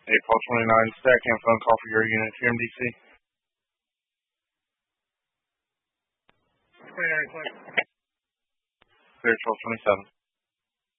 April 29, stack and phone call for your unit here in DC. 29, Clear 1227.